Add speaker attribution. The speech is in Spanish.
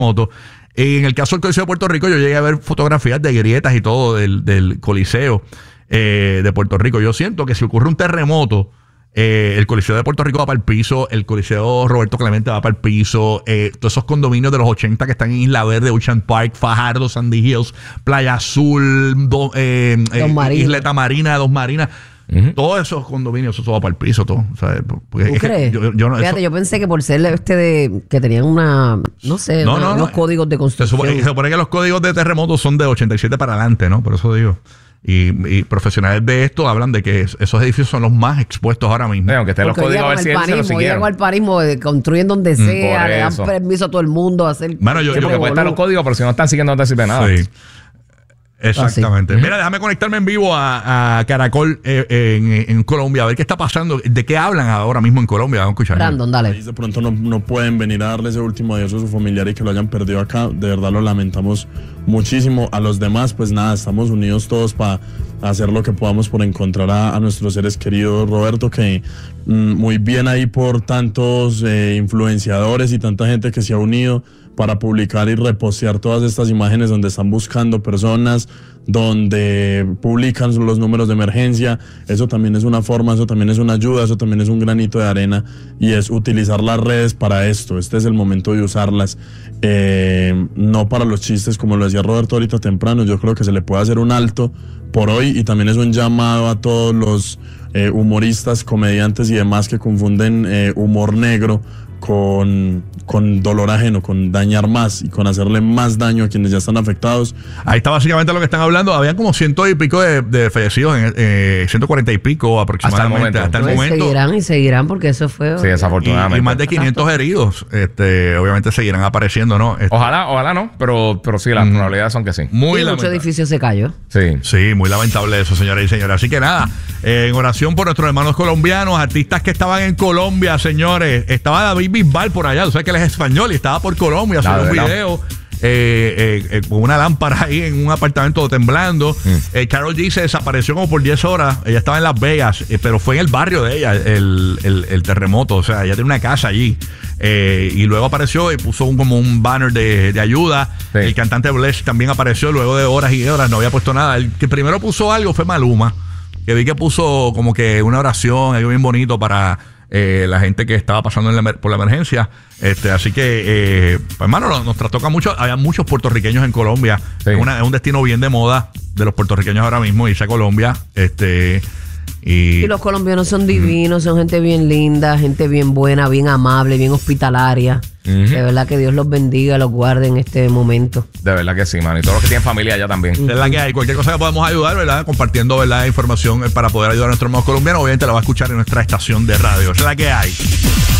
Speaker 1: terremoto. En el caso del Coliseo de Puerto Rico, yo llegué a ver fotografías de grietas y todo del Coliseo de Puerto Rico. Yo siento que si ocurre un terremoto, el Coliseo de Puerto Rico va para el piso, el Coliseo Roberto Clemente va para el piso, todos esos condominios de los 80 que están en Isla Verde, Ocean Park, Fajardo, Sandy Hills, Playa Azul, Isleta Marina, Dos Marinas. Todos esos condominios, eso va para el piso, todo. ¿Sabes?
Speaker 2: ¿Tú crees? Fíjate, yo pensé que por ser que tenían unos códigos de construcción.
Speaker 1: Se supone que los códigos de terremoto son de 87 para adelante, ¿no? Por eso digo. Y profesionales de esto hablan de que esos edificios son los más expuestos ahora mismo.
Speaker 3: Aunque estén los códigos, a ver si se lo siguieron.
Speaker 2: El panismo, construyen donde sea, le dan permiso a todo el mundo a hacer...
Speaker 3: Bueno, porque pueden estar los códigos, pero si no están siguiendo no te sirve nada. Sí.
Speaker 1: Exactamente. Mira, déjame conectarme en vivo a Caracol en Colombia, a ver qué está pasando, de qué hablan ahora mismo en Colombia. Vamos a escuchar.
Speaker 2: Brandon, dale.
Speaker 4: De pronto no pueden venir a darle ese último adiós a su familiar y que lo hayan perdido acá. De verdad lo lamentamos muchísimo. A los demás, pues nada, estamos unidos todos para hacer lo que podamos por encontrar a nuestros seres queridos. Roberto, que muy bien ahí por tantos influenciadores y tanta gente que se ha unido para publicar y repostear todas estas imágenes donde están buscando personas, donde publican los números de emergencia. Eso también es una forma, eso también es una ayuda, eso también es un granito de arena, y es utilizar las redes para esto. Este es el momento de usarlas, no para los chistes, como lo decía Roberto ahorita temprano. Yo creo que se le puede hacer un alto por hoy, y también es un llamado a todos los humoristas, comediantes y demás que confunden humor negro con dolor ajeno, con dañar más y con hacerle más daño a quienes ya están afectados.
Speaker 1: Ahí está básicamente lo que están hablando. Habían como 100 y pico de fallecidos, 140 y pico aproximadamente. Hasta el momento.
Speaker 2: Seguirán porque eso fue...
Speaker 3: Sí, desafortunadamente.
Speaker 1: Y más de 500 heridos. Obviamente seguirán apareciendo, ¿no?
Speaker 3: Ojalá no, pero sí, las probabilidades son que sí.
Speaker 2: Mucho edificio se cayó.
Speaker 1: Sí, muy lamentable eso, señoras y señores. Así que nada, en oración por nuestros hermanos colombianos, artistas que estaban en Colombia, señores. Estaba David Bisbal por allá, tú sabes que él es español y estaba por Colombia haciendo un video con una lámpara ahí en un apartamento temblando. Karol G se desapareció como por 10 horas. Ella estaba en Las Vegas, pero fue en el barrio de ella el terremoto. O sea, ella tiene una casa allí. Y luego apareció y puso como un banner de ayuda. El cantante Bless también apareció luego de horas y horas, no había puesto nada. El que primero puso algo fue Maluma, que vi que puso como que una oración, algo bien bonito para la gente que estaba pasando por la emergencia. Así que, pues, hermano, nos tratoca mucho. Había muchos puertorriqueños en Colombia. Es un destino bien de moda de los puertorriqueños ahora mismo, irse a Colombia. Y
Speaker 2: los colombianos son divinos, son gente bien linda, gente bien buena, bien amable, bien hospitalaria. De verdad que Dios los bendiga, los guarde en este momento.
Speaker 3: De verdad que sí, mano. Y todos los que tienen familia allá también.
Speaker 1: De verdad que hay cualquier cosa que podamos ayudar, ¿verdad? Compartiendo, ¿verdad?, información para poder ayudar a nuestros hermanos colombianos. Obviamente la va a escuchar en nuestra estación de radio. Es la que hay.